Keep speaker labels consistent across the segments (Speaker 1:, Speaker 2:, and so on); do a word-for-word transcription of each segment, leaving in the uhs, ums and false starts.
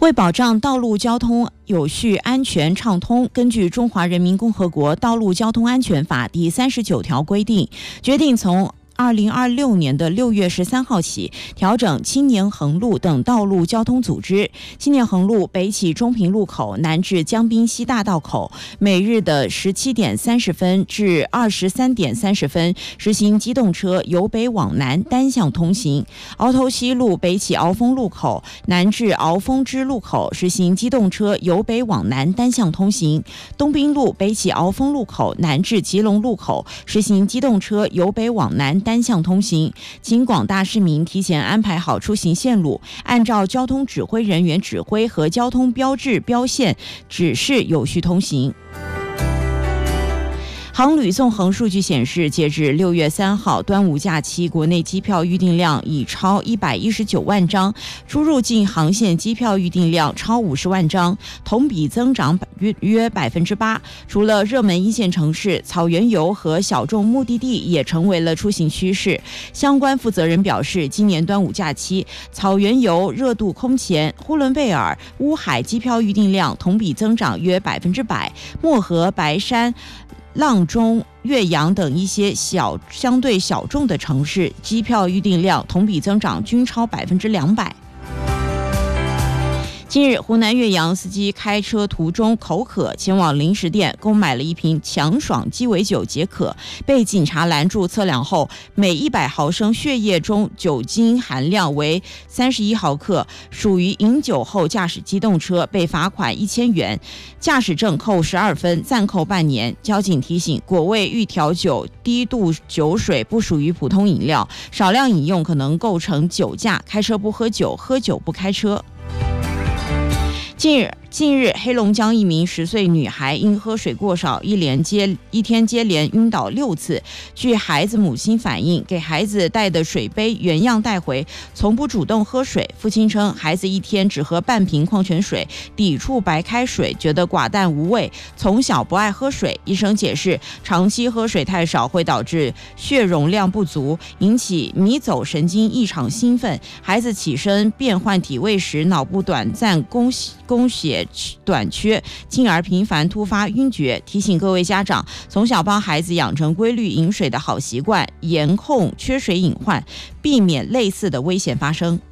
Speaker 1: 为保障道路交通有序、安全、畅通，根据《中华人民共和国道路交通安全法》第三十九条规定，决定从二零二六年的六月十三号起，调整青年横路等道路交通组织。青年横路北起中平路口南至江滨西大道口，每日的十七点三十分至二十三点三十分实行机动车由北往南单向通行。鳌头西路北起鳌峰路口南至鳌峰支路口实行机动车由北往南单向通行。东滨路北起鳌峰路口南至吉隆路口实行机动车由北往南单向通行，请广大市民提前安排好出行线路，按照交通指挥人员指挥和交通标志标线指示有序通行。航旅纵横数据显示，截至六月三号端午假期，国内机票预订量已超一百一十九万张，出入境航线机票预订量超五十万张，同比增长约约百分之八。除了热门一线城市，草原游和小众目的地也成为了出行趋势。相关负责人表示，今年端午假期，草原游热度空前，呼伦贝尔、乌海机票预订量同比增长约百分之百，漠河、白山、阆中、岳阳等一些小相对小众的城市，机票预订量同比增长均超百分之两百。近日，湖南岳阳司机开车途中口渴，前往零食店购买了一瓶强爽鸡尾酒解渴，被警察拦住测量后，每一百毫升血液中酒精含量为三十一毫克，属于饮酒后驾驶机动车，被罚款一千元，驾驶证扣十二分，暂扣半年。交警提醒，果味预调酒、低度酒水不属于普通饮料，少量饮用可能构成酒驾，开车不喝酒，喝酒不开车。近日，近日，黑龙江一名十岁女孩因喝水过少，一连接一天接连晕倒六次。据孩子母亲反映，给孩子带的水杯原样带回，从不主动喝水。父亲称，孩子一天只喝半瓶矿泉水，抵触白开水，觉得寡淡无味，从小不爱喝水。医生解释，长期喝水太少会导致血容量不足，引起迷走神经异常兴奋。孩子起身变换体位时，脑部短暂供供血短缺，进而频繁突发晕厥。提醒各位家长，从小帮孩子养成规律饮水的好习惯，严控缺水隐患，避免类似的危险发生。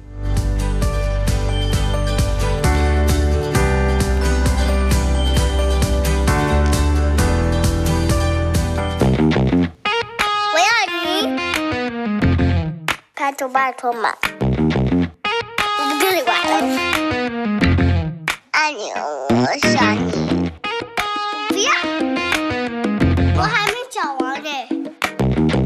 Speaker 2: 我要你，拜托拜托嘛，我不跟你玩了。爱你，我想你。